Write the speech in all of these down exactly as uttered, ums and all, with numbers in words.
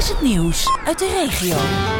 is het nieuws uit de regio.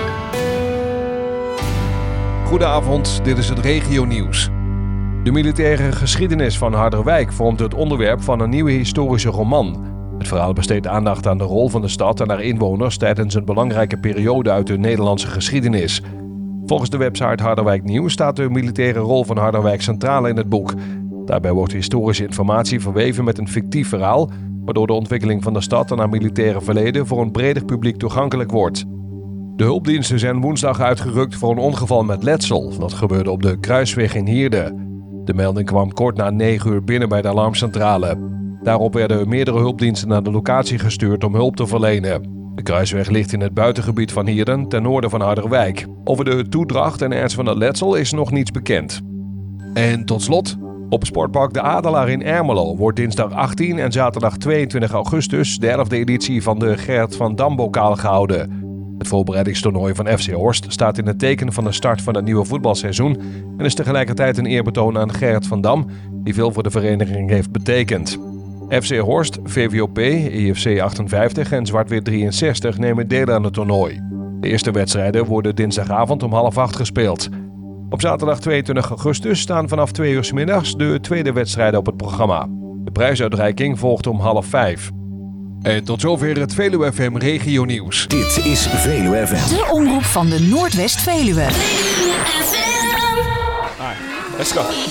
Goedenavond, dit is het regionieuws. De militaire geschiedenis van Harderwijk vormt het onderwerp van een nieuwe historische roman. Het verhaal besteedt aandacht aan de rol van de stad en haar inwoners tijdens een belangrijke periode uit de Nederlandse geschiedenis. Volgens de website Harderwijk Nieuws staat de militaire rol van Harderwijk centraal in het boek. Daarbij wordt historische informatie verweven met een fictief verhaal, waardoor de ontwikkeling van de stad en haar militaire verleden voor een breder publiek toegankelijk wordt. De hulpdiensten zijn woensdag uitgerukt voor een ongeval met letsel. Dat gebeurde op de Kruisweg in Hierden. De melding kwam kort na negen uur binnen bij de alarmcentrale. Daarop werden meerdere hulpdiensten naar de locatie gestuurd om hulp te verlenen. De Kruisweg ligt in het buitengebied van Hierden, ten noorden van Harderwijk. Over de toedracht en ernst van het letsel is nog niets bekend. En tot slot, op sportpark De Adelaar in Ermelo wordt dinsdag achttien en zaterdag tweeëntwintig augustus de elfde editie van de Gerrit van Dam bokaal gehouden. Het voorbereidingstoernooi van F C Horst staat in het teken van de start van het nieuwe voetbalseizoen en is tegelijkertijd een eerbetoon aan Gerrit van Dam, die veel voor de vereniging heeft betekend. F C Horst, V V O P, E F C achtenvijftig en Zwart-Wit drieënzestig nemen deel aan het toernooi. De eerste wedstrijden worden dinsdagavond om half acht gespeeld. Op zaterdag tweeëntwintig augustus staan vanaf twee uur 's middags de tweede wedstrijden op het programma. De prijsuitreiking volgt om half vijf. En tot zover het Veluwe F M Regio Nieuws. Dit is Veluwe F M. De omroep van de Noordwest-Veluwe. Alright, let's go.